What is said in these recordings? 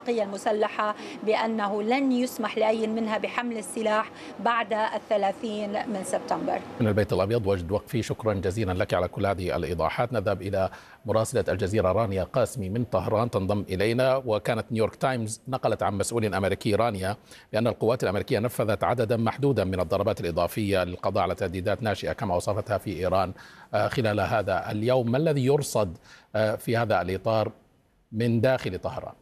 المسلحة بأنه لن يسمح لأي منها بحمل السلاح بعد 30 من سبتمبر. من البيت الأبيض وجد وقفي، شكرا جزيلا لك على كل هذه الإيضاحات. نذهب إلى مراسلة الجزيرة رانيا قاسمي من طهران تنضم إلينا. وكانت نيويورك تايمز نقلت عن مسؤول أمريكي رانيا بأن القوات الأمريكية نفذت عددا محدودا من الضربات الإضافية للقضاء على تهديدات ناشئة كما وصفتها في إيران خلال هذا اليوم. ما الذي يرصد في هذا الإطار من داخل طهران؟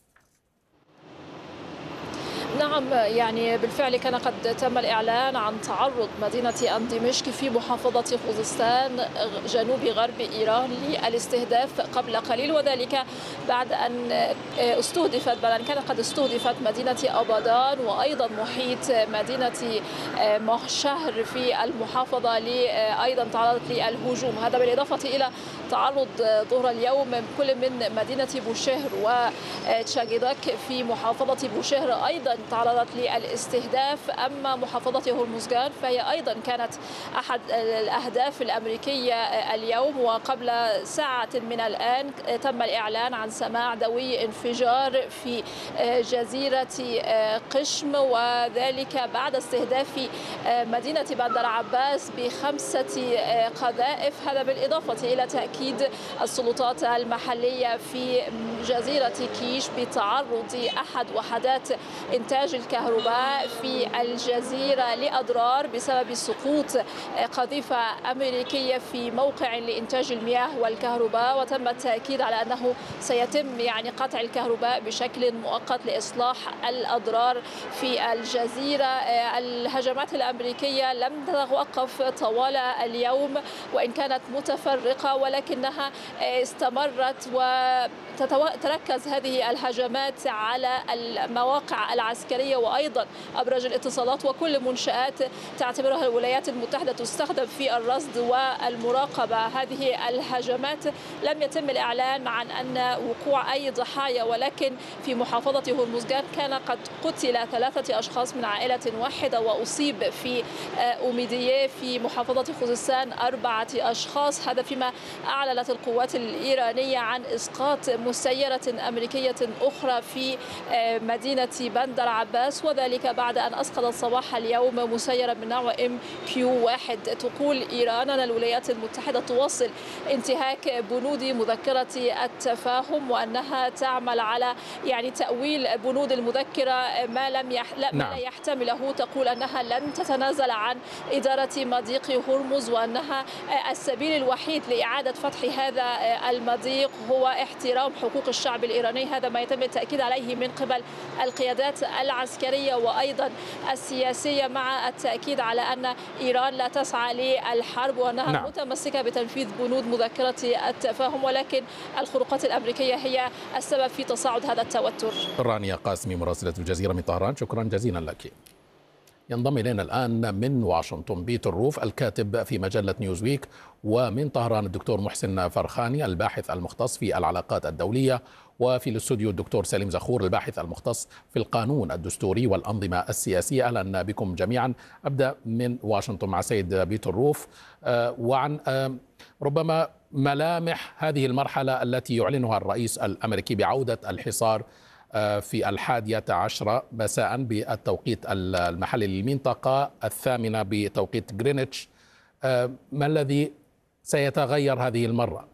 نعم، يعني بالفعل كان قد تم الإعلان عن تعرض مدينة أندمشق في محافظة خوزستان جنوب غرب إيران للاستهداف قبل قليل، وذلك بعد أن كانت قد استهدفت مدينة أبادان وأيضا محيط مدينة مهشهر في المحافظة أيضا تعرضت للهجوم. هذا بالإضافة إلى تعرض ظهر اليوم كل من مدينة بوشهر وتشاغيداك في محافظة بوشهر أيضا تعرضت للاستهداف. أما محافظة هرمزغان فهي أيضا كانت أحد الأهداف الأمريكية اليوم، وقبل ساعة من الآن تم الإعلان عن سماع دوي انفجار في جزيرة قشم، وذلك بعد استهداف مدينة بندر عباس ب5 قذائف. هذا بالإضافة إلى تأكيد السلطات المحلية في جزيرة كيش بتعرض أحد وحدات إنتاج الكهرباء في الجزيرة لأضرار بسبب سقوط قذيفة أمريكية في موقع لإنتاج المياه والكهرباء، وتم التأكيد على أنه سيتم قطع الكهرباء بشكل مؤقت لإصلاح الأضرار في الجزيرة. الهجمات الأمريكية لم تتوقف طوال اليوم وإن كانت متفرقة، ولكنها استمرت وتتركز هذه الهجمات على المواقع العسكرية وأيضا أبراج الاتصالات وكل منشآت تعتبرها الولايات المتحدة تستخدم في الرصد والمراقبة. هذه الهجمات لم يتم الإعلان عن أن وقوع أي ضحايا، ولكن في محافظة هرمزغان كان قد قتل 3 أشخاص من عائلة واحدة، وأصيب في أوميدية في محافظة خوزستان 4 أشخاص. هذا فيما أعلنت القوات الإيرانية عن إسقاط مسيرة أمريكية أخرى في مدينة بندر عباس، وذلك بعد أن أسقطت صباح اليوم مسيرة من نوع MQ-1. تقول إيران أن الولايات المتحدة تواصل انتهاك بنود مذكرة التفاهم، وأنها تعمل على تأويل بنود المذكرة ما لا يحتمله. تقول أنها لن تتنازل عن إدارة مضيق هرمز، وأنها السبيل الوحيد لإعادة فتح هذا المضيق هو احترام حقوق الشعب الإيراني. هذا ما يتم التأكيد عليه من قبل القيادات العسكرية وأيضا السياسية، مع التأكيد على أن إيران لا تسعى للحرب وأنها متمسكة بتنفيذ بنود مذكرة التفاهم، ولكن الخروقات الأمريكية هي السبب في تصاعد هذا التوتر. رانيا قاسمي مراسلة الجزيرة من طهران، شكرا جزيلا لك. ينضم إلينا الآن من واشنطن بيتر روف الكاتب في مجلة نيوزويك، ومن طهران الدكتور محسن فرخاني الباحث المختص في العلاقات الدولية، وفي الاستوديو الدكتور سليم زخور الباحث المختص في القانون الدستوري والأنظمة السياسية. أهلا بكم جميعا. أبدأ من واشنطن مع سيد بيتر روف وعن ربما ملامح هذه المرحلة التي يعلنها الرئيس الأمريكي بعودة الحصار في 11 مساء بالتوقيت المحلي للمنطقة 8 بتوقيت غرينتش. ما الذي سيتغير هذه المرة؟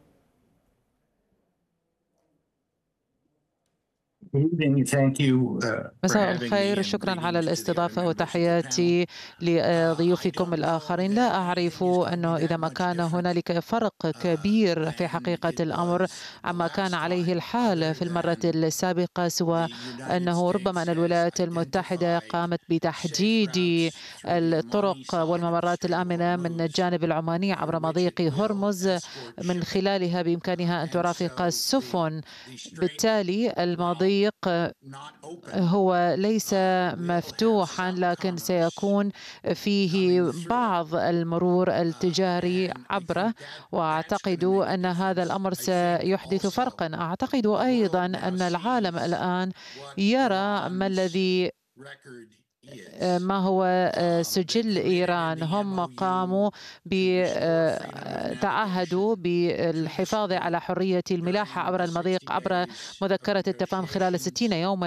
مساء الخير، شكرا على الاستضافة وتحياتي لضيوفكم الآخرين. لا أعرف أنه إذا ما كان هنالك فرق كبير في حقيقة الأمر عما كان عليه الحال في المرة السابقة، سوى أنه ربما أن الولايات المتحدة قامت بتحديد الطرق والممرات الآمنة من الجانب العماني عبر مضيق هرمز، من خلالها بإمكانها أن ترافق السفن. بالتالي المضيق هو ليس مفتوحا، لكن سيكون فيه بعض المرور التجاري عبره، وأعتقد أن هذا الأمر سيحدث فرقا. أعتقد أيضا أن العالم الآن يرى ما هو سجل إيران. هم قاموا تعهدوا بالحفاظ على حرية الملاحة عبر المضيق عبر مذكرة التفاهم خلال 60 يوما